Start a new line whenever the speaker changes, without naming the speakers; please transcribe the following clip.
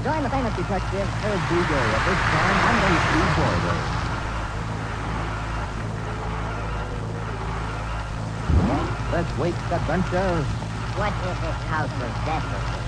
Join the famous detective, Herb Bouguer, at this time on the Steve Border. Let's wake the bunch of...
What if this house was desolate?